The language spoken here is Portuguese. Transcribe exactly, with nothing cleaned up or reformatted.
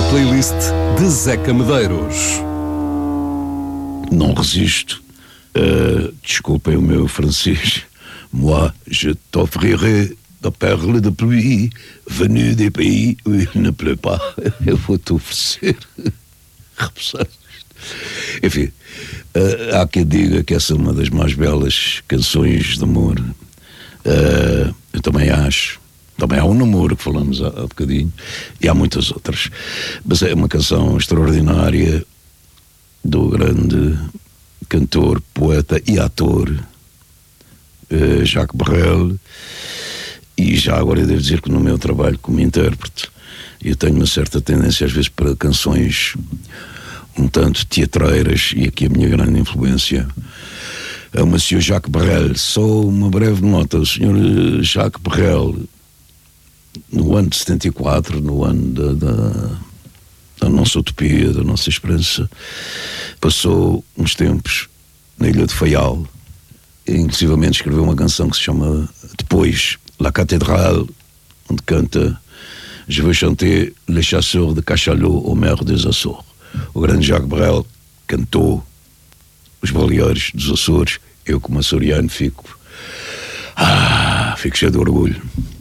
playlist de Zeca Medeiros. Não resisto. Uh, desculpem o meu francês. Moi, je t'offrirai da perle de pluie venue des pays où il ne pleut pas. Eu vou-te oferecer. Repousar isto. Enfim, uh, há quem diga que essa é uma das mais belas canções de amor. Uh, eu também acho. Também há um namoro que falamos há, há bocadinho, e há muitas outras. Mas é uma canção extraordinária do grande cantor, poeta e ator uh, Jacques Brel. E já agora eu devo dizer que no meu trabalho como intérprete eu tenho uma certa tendência às vezes para canções um tanto teatreiras, e aqui a minha grande influência é o senhor Jacques Brel. Só uma breve nota: o senhor Jacques Brel, no ano de setenta e quatro, no ano da, da, da nossa utopia, da nossa esperança, passou uns tempos na Ilha de Faial, e inclusivamente escreveu uma canção que se chama Depois, La Cathédrale, onde canta Je veux chanter Les Chasseurs de Cachalot au Mer des Açores. O grande Jacques Brel cantou os Baleares dos Açores. Eu, como açoriano, fico ah, fico cheio de orgulho.